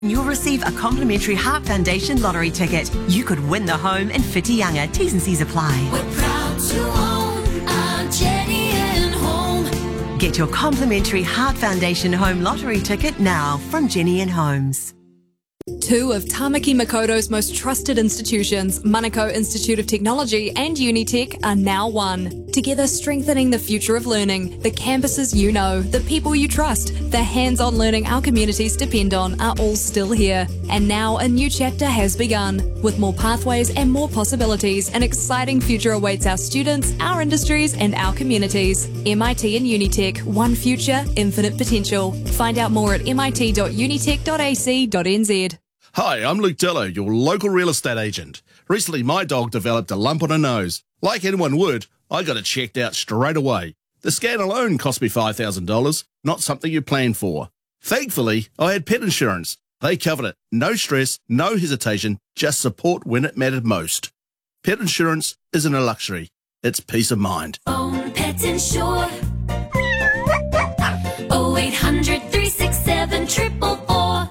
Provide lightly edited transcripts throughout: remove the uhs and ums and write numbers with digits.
You'll receive a complimentary Heart Foundation lottery ticket. You could win the home in Whitianga. T's and C's apply. We're proud to own our Jenny and Home. Get your complimentary Heart Foundation home lottery ticket now from Jenny and Homes. Two of Tamaki Makoto's most trusted institutions, Manukau Institute of Technology and Unitec, are now one. Together strengthening the future of learning, the campuses you know, the people you trust, the hands-on learning our communities depend on are all still here. And now a new chapter has begun. With more pathways and more possibilities, an exciting future awaits our students, our industries and our communities. MIT and Unitec, one future, infinite potential. Find out more at mit.unitec.ac.nz. Hi, I'm Luke Dillo, your local real estate agent. Recently, my dog developed a lump on her nose. Like anyone would, I got it checked out straight away. The scan alone cost me $5,000, not something you plan for. Thankfully, I had pet insurance. They covered it. No stress, no hesitation, just support when it mattered most. Pet insurance isn't a luxury, it's peace of mind. Own Pet Insure. 0800 367 444.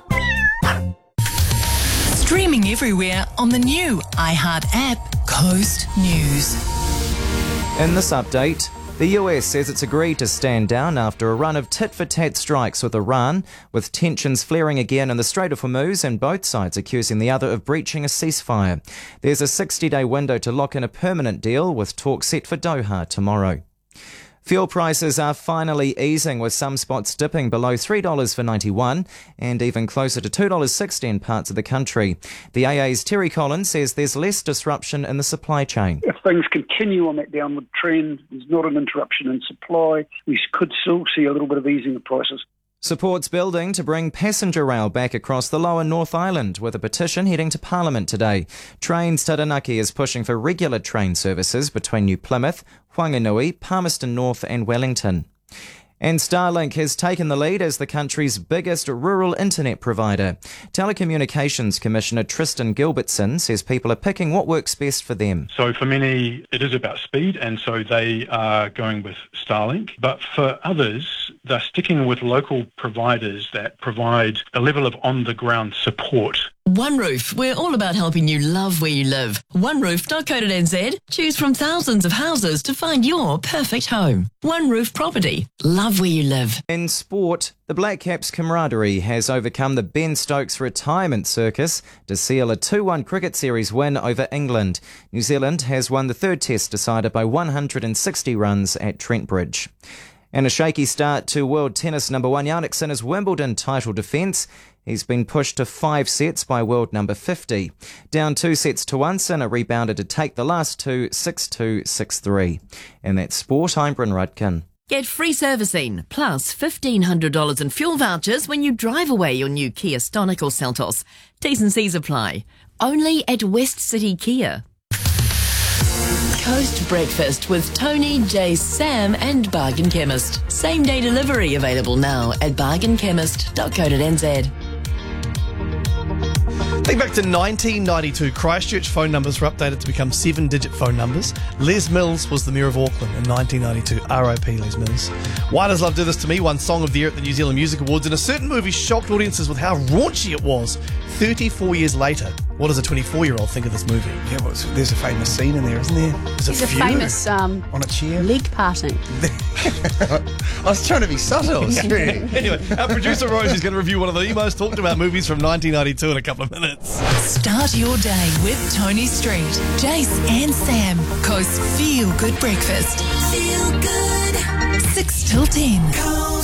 Streaming everywhere on the new iHeart app, Coast News. In this update, the US says it's agreed to stand down after a run of tit-for-tat strikes with Iran, with tensions flaring again in the Strait of Hormuz and both sides accusing the other of breaching a ceasefire. There's a 60-day window to lock in a permanent deal, with talk set for Doha tomorrow. Fuel prices are finally easing, with some spots dipping below $3 for 91 and even closer to $2.60 in parts of the country. The AA's Terry Collins says there's less disruption in the supply chain. If things continue on that downward trend, there's not an interruption in supply, we could still see a little bit of easing of prices. Support's building to bring passenger rail back across the lower North Island, with a petition heading to Parliament today. Trains Taranaki is pushing for regular train services between New Plymouth, Whanganui, Palmerston North and Wellington. And Starlink has taken the lead as the country's biggest rural internet provider. Telecommunications Commissioner Tristan Gilbertson says people are picking what works best for them. So for many, it is about speed, and so they are going with Starlink. But for others, they're sticking with local providers that provide a level of on-the-ground support. One Roof, we're all about helping you love where you live. OneRoof.co.nz. Choose from thousands of houses to find your perfect home. One Roof Property. Love where you live. In sport, the Black Caps' camaraderie has overcome the Ben Stokes retirement circus to seal a 2-1 cricket series win over England. New Zealand has won the third test decider by 160 runs at Trent Bridge. And a shaky start to world tennis number 1 Jannik Sinner's Wimbledon title defence. He's been pushed to 5 sets by world number 50. Down 2-1, Sinner rebounded to take the last two 6-2, 6-3. And that's sport. I'm Bryn Rudkin. Get free servicing, plus $1,500 in fuel vouchers when you drive away your new Kia Stonic or Seltos. T's and C's apply. Only at West City Kia. Coast Breakfast with Tony, Jace, Sam and Bargain Chemist. Same day delivery available now at bargainchemist.co.nz. Think back to 1992, Christchurch phone numbers were updated to become 7-digit phone numbers. Les Mills was the Mayor of Auckland in 1992. R.I.P. Les Mills. Why Does Love Do This To Me won Song of the Year at the New Zealand Music Awards, and a certain movie shocked audiences with how raunchy it was. 34 years later, what does a 24-year-old think of this movie? Yeah, well, there's a famous scene in there, isn't there? There's a famous on a chair. leg parting. I was trying to be subtle. Anyway, our producer Rose is going to review one of the most talked about movies from 1992 in a couple of minutes. Start your day with Tony Street, Jace and Sam. Coast Feel Good Breakfast. Feel good. 6 till 10.